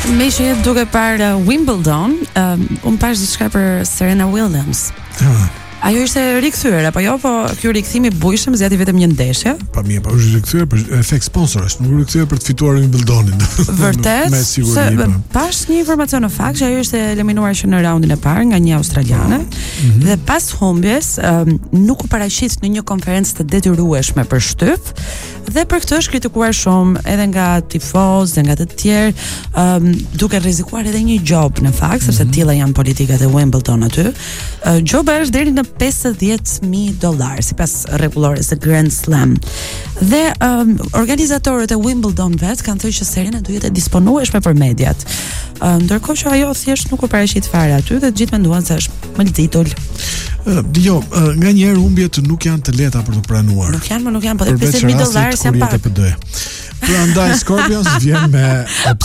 Me që jetë duke parë Wimbledon, unë pash diçka për Serena Williams. Ajo ishte rikthyer apo jo, po ky rikthim I bujshëm zgjati vetëm një ndeshje. Pa mirë, po është rikthyer për efekt sponsorash, nuk rikthyer për të fituar Wimbledonin. Vërtet? Me siguri. Pash një informacion në fakt që ajo ishte eliminuar që në raundin e parë nga një australiane dhe pas humbjes nuk u paraqit në një konferencë të detyrueshme për shtyp dhe për këtë është kritikuar shumë edhe nga tifozë dhe nga të tjerë, duke rrezikuar edhe një job në fakt, sepse tilla janë politikat e Wimbledon aty. Gjoba është deri në $50,000 sipas rregullores së Grand Slam. Dhe organizatorët e Wimbledon kanë thënë që Serena do jetë disponueshme për mediat. Ndërkohë që ajo thjesht nuk u paraqit fare aty dhe të gjithë menduan se është mëltitul. Jo, nganjëherë humbjet nuk janë të lehta për të pranuar. Nuk janë, po $50,000 janë pak. Prandaj Scorpions vjen me